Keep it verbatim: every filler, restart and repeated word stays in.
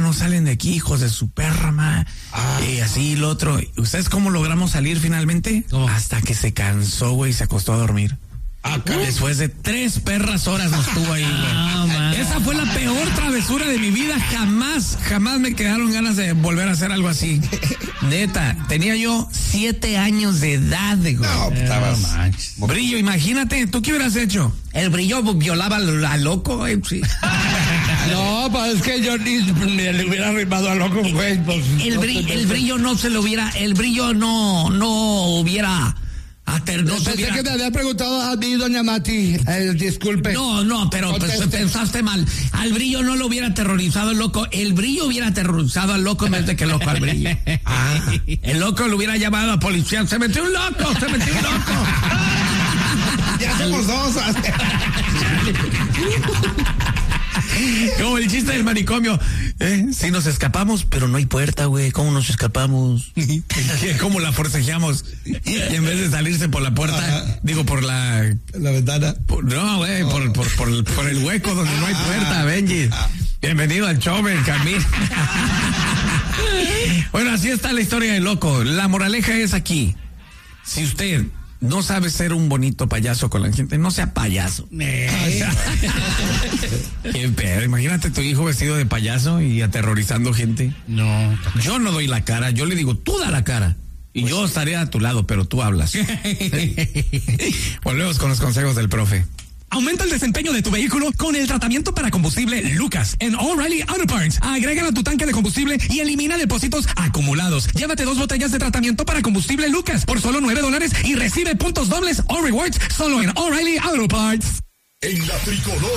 no salen de aquí, hijos de su perra, ma. Ah. Y así el otro. ¿Ustedes cómo logramos salir finalmente? ¿Cómo? Hasta que se cansó, güey, y se acostó a dormir. Acá. Después de tres perras horas nos tuvo ahí, güey. Ah, esa fue la peor travesura de mi vida. Jamás, jamás me quedaron ganas de volver a hacer algo así. Neta, tenía yo siete años de edad, güey. No, estabas. No, Brillo, imagínate, ¿tú qué hubieras hecho? El Brillo violaba al, al loco, güey, sí. No, pues es que yo ni, ni le hubiera arrimado al loco, güey. Pues, el, no, brillo, no, el Brillo no se lo hubiera, el Brillo no, no hubiera... Ater, no Pensé tuviera... que me había preguntado a mí, doña Mati, eh, disculpe. No, no, pero pues, pensaste mal. Al Brillo no lo hubiera aterrorizado el loco. El Brillo hubiera aterrorizado al loco en vez de que el loco al Brillo. Ah, el loco lo hubiera llamado a policía. Se metió un loco, se metió un loco. Ya somos dos. Como el chiste del manicomio. ¿Eh? Si nos escapamos, pero no hay puerta, güey. ¿Cómo nos escapamos? ¿Cómo la forcejeamos? Y en vez de salirse por la puerta, ajá, digo, por la... La ventana. Por, no, güey, oh. por, por, por, por el hueco donde no hay puerta, Benji. Bienvenido al show, Benjamín. Bueno, así está la historia del loco. La moraleja es aquí. Si usted no sabe ser un bonito payaso con la gente, no sea payaso. ¿Eh? Qué pedo. Imagínate tu hijo vestido de payaso y aterrorizando gente. No. Yo no doy la cara, yo le digo, tú da la cara. Y pues yo estaré a tu lado, pero tú hablas. Volvemos con los consejos del profe. Aumenta el desempeño de tu vehículo con el tratamiento para combustible Lucas en O'Reilly Auto Parts. Agrégalo a tu tanque de combustible y elimina depósitos acumulados. Llévate dos botellas de tratamiento para combustible Lucas por solo nueve dólares y recibe puntos dobles o rewards solo en O'Reilly Auto Parts. En la tricolor